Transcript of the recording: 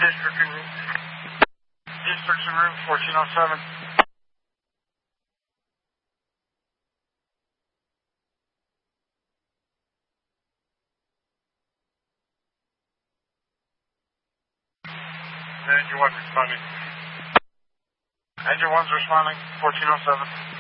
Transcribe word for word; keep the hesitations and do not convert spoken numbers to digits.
District en route. District's en route, fourteen oh seven. Engine one responding. Engine one's responding, fourteen oh seven.